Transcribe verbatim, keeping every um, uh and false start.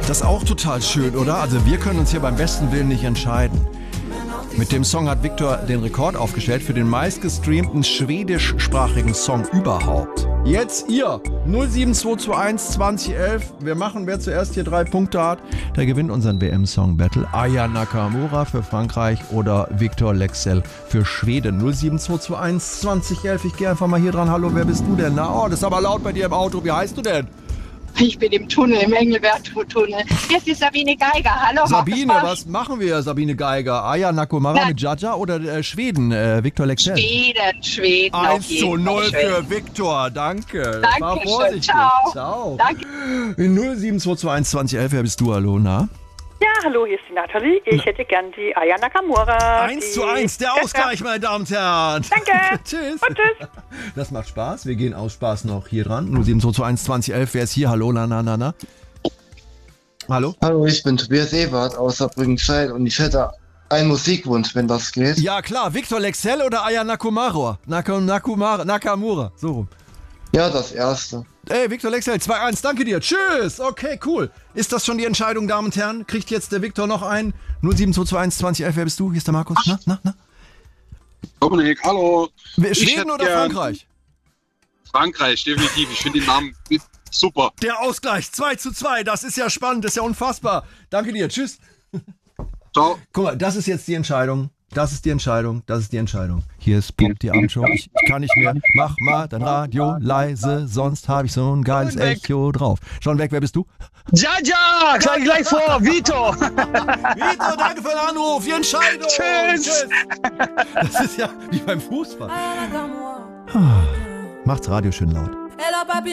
Das ist auch total schön, oder? Also wir können uns hier beim besten Willen nicht entscheiden. Mit dem Song hat Victor den Rekord aufgestellt für den meistgestreamten schwedischsprachigen Song überhaupt. Jetzt ihr, null sieben zwei zwei eins zwanzig elf. Wir machen, wer zuerst hier drei Punkte hat, der gewinnt unseren W M-Song Battle. Aya Nakamura für Frankreich oder Victor Lexell für Schweden. null sieben zwei zwei eins zwanzig elf. Ich gehe einfach mal hier dran. Hallo, wer bist du denn? Na, oh, das ist aber laut bei dir im Auto. Wie heißt du denn? Ich bin im Tunnel, im Engelbert-Tunnel. Hier ist die Sabine Geiger. Hallo, Sabine, was machen wir, Sabine Geiger? Aya Nakamura Na, mit Jaja oder äh, Schweden, äh, Victor Lexell? Schweden, Schweden. eins zu null für Victor, danke. Danke War schön, ciao. Ciao. Danke. null sieben zwei zwei eins zwanzig elf, wer bist du, hallo, na? Ja, hallo, hier ist die Nathalie. Ich Na. hätte gern die Aya Nakamura. eins zu eins, der Ausgleich, meine Damen und Herren. Danke. Tschüss. Und tschüss. Das macht Spaß. Wir gehen aus Spaß noch hier dran. null sieben zwei zwei eins zwanzig elf, wer ist hier? Hallo, na, na, na, na. Hallo? Hallo, ich bin Tobias Ebert aus Saarbrücken-Scheid und ich hätte einen Musikwunsch, wenn das geht. Ja, klar. Victor Lexell oder Aya Nakamura? Nakam, Nakamura, Nakamura, so rum. Ja, das erste. Ey, Victor Lexell, zwei eins, danke dir. Tschüss. Okay, cool. Ist das schon die Entscheidung, Damen und Herren? Kriegt jetzt der Victor noch einen? null sieben zwei zwei eins zwanzig elf, wer bist du? Hier ist der Markus. Na, na, na? Dominik, hallo. Schweden oder Frankreich? Frankreich, definitiv. Ich finde den Namen super. Der Ausgleich, zwei zu zwei. Das ist ja spannend, das ist ja unfassbar. Danke dir. Tschüss. Ciao. Guck mal, das ist jetzt die Entscheidung. Das ist die Entscheidung, das ist die Entscheidung. Hier ist Pop, die Abendshow. Ich, ich kann nicht mehr. Mach mal dein Radio leise, sonst habe ich so ein geiles Echo drauf. Schon weg, wer bist du? Jaja, gleich, gleich vor, Vito. Vito, danke für den Anruf, die Entscheidung. Tschüss. Tschüss. Das ist ja wie beim Fußball. Macht's Radio schön laut.